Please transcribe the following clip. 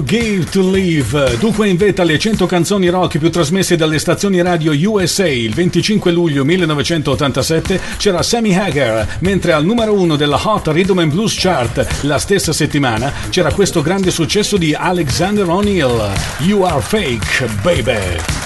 Give to Live. Dunque in vetta le 100 canzoni rock più trasmesse dalle stazioni radio USA. Il 25 luglio 1987 c'era Sammy Hagar, mentre al numero 1 della Hot Rhythm and Blues Chart la stessa settimana c'era questo grande successo di Alexander O'Neal, You Are Fake, Baby.